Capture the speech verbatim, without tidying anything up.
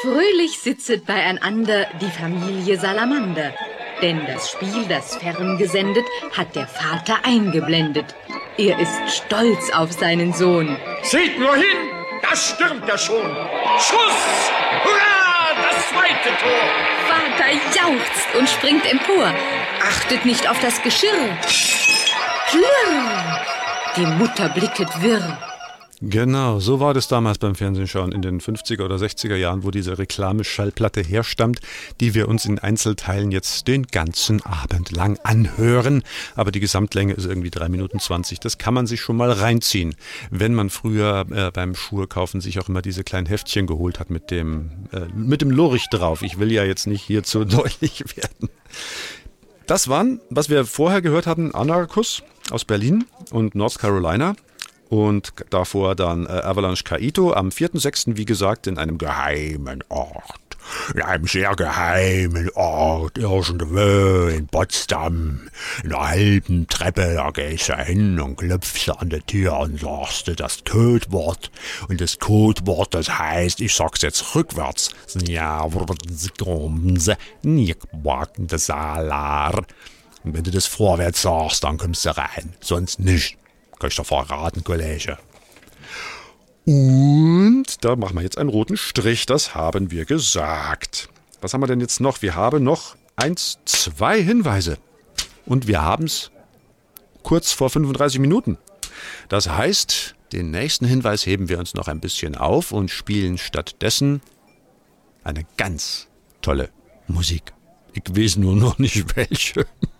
Fröhlich sitzet beieinander die Familie Salamander, denn das Spiel, das ferngesendet, hat der Vater eingeblendet. Er ist stolz auf seinen Sohn. Seht nur hin, da stürmt er schon. Schuss! Hurra, das zweite Tor! Vater jauchzt und springt empor, achtet nicht auf das Geschirr. Klirr! Die Mutter blicket wirr. Genau, so war das damals beim Fernsehschauen in den fünfziger oder sechziger Jahren, wo diese Reklameschallplatte herstammt, die wir uns in Einzelteilen jetzt den ganzen Abend lang anhören. Aber die Gesamtlänge ist irgendwie drei Minuten zwanzig. Das kann man sich schon mal reinziehen. Wenn man früher äh, beim Schuhekaufen sich auch immer diese kleinen Heftchen geholt hat mit dem, äh, mit dem Lurch drauf. Ich will ja jetzt nicht hier zu deutlich werden. Das waren, was wir vorher gehört hatten, Anarchus aus Berlin und North Carolina. Und davor dann äh, Avalanche Kaito am vierten sechsten wie gesagt, in einem geheimen Ort. In einem sehr geheimen Ort, irgendwo in Potsdam. In einer halben Treppe, da gehst du hin und klopfst an der Tür und sagst du das Codewort. Und das Codewort, das heißt, ich sag's jetzt rückwärts. Ja, und wenn du das vorwärts sagst, dann kommst du rein. Sonst nicht. Kann ich doch verraten, Kollege. Und da machen wir jetzt einen roten Strich, das haben wir gesagt. Was haben wir denn jetzt noch? Wir haben noch eins, zwei Hinweise. Und wir haben es kurz vor fünfunddreißig Minuten. Das heißt, den nächsten Hinweis heben wir uns noch ein bisschen auf und spielen stattdessen eine ganz tolle Musik. Ich weiß nur noch nicht welche.